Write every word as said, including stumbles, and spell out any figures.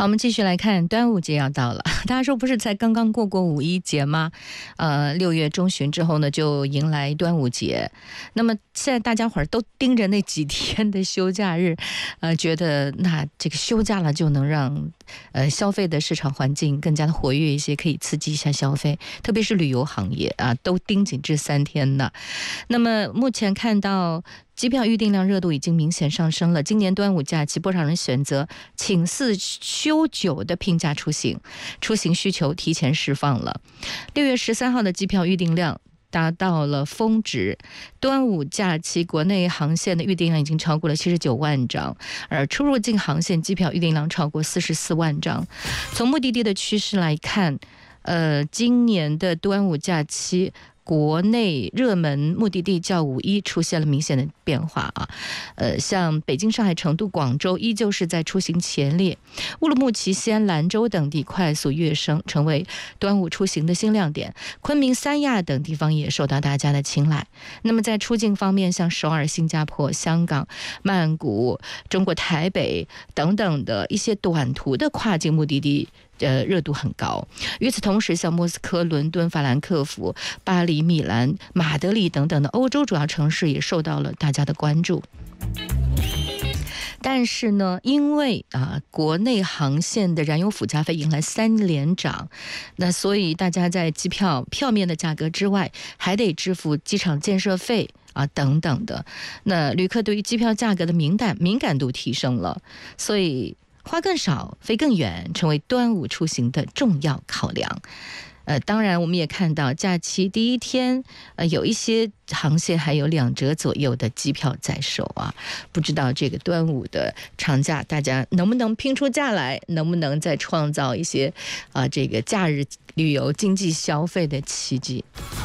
好，我们继续来看，端午节要到了，大家说不是才刚刚过过五一节吗？呃，六月中旬之后呢，就迎来端午节。那么现在大家伙儿都盯着那几天的休假日，呃，觉得那这个休假了就能让呃消费的市场环境更加的活跃一些，可以刺激一下消费，特别是旅游行业啊，都盯紧这三天呢。那么目前看到机票预订量热度已经明显上升了。今年端午假期，不少人选择请四休九的平价出行，出行需求提前释放了。六月十三号的机票预订量达到了峰值，端午假期国内航线的预订量已经超过了七十九万张，而出入境航线机票预订量超过四十四万张。从目的地的趋势来看，呃，今年的端午假期，国内热门目的地较五一出现了明显的变化啊，呃，像北京、上海、成都、广州依旧是在出行前列，乌鲁木齐、西安、兰州等地快速跃升，成为端午出行的新亮点。昆明、三亚等地方也受到大家的青睐。那么在出境方面，像首尔、新加坡、香港、曼谷、中国台北等等的一些短途的跨境目的地，呃，热度很高。与此同时，像莫斯科、伦敦、法兰克福、巴黎、米兰、马德里等等的欧洲主要城市也受到了大家的关注。但是呢，因为啊国内航线的燃油附加费迎来三连涨，那所以大家在机票票面的价格之外，还得支付机场建设费啊等等的。那旅客对于机票价格的敏感敏感度提升了，所以花更少，飞更远，成为端午出行的重要考量。呃，当然，我们也看到假期第一天，呃，有一些航线还有两折左右的机票在售啊。不知道这个端午的长假，大家能不能拼出假来，能不能再创造一些啊、呃、这个假日旅游经济消费的奇迹？